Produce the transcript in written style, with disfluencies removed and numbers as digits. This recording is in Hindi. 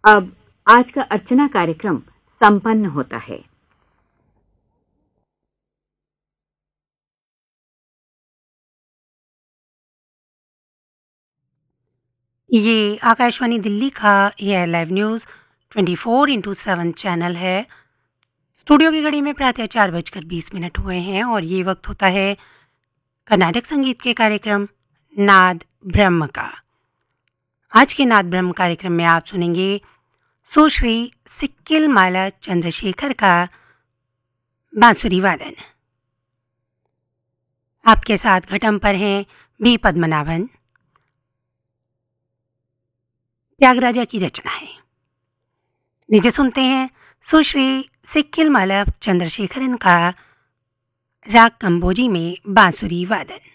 अब आज का अर्चना कार्यक्रम संपन्न होता है। ये आकाशवाणी दिल्ली का AIR live news 24x7 channel है। स्टूडियो की घड़ी में प्रातः 4:20 हुए हैं और ये वक्त होता है कर्नाटक संगीत के कार्यक्रम नाद ब्रह्म का। आज के नाद ब्रह्म कार्यक्रम में आप सुनेंगे सुश्री सिक्किल माला चंद्रशेखर का बांसुरी वादन। आपके साथ घटम पर हैं बी पद्मनाभन। त्यागराजा की रचना है। नीचे सुनते हैं सुश्री सिक्किल माला चंद्रशेखरन का राग कंबोजी में बांसुरी वादन।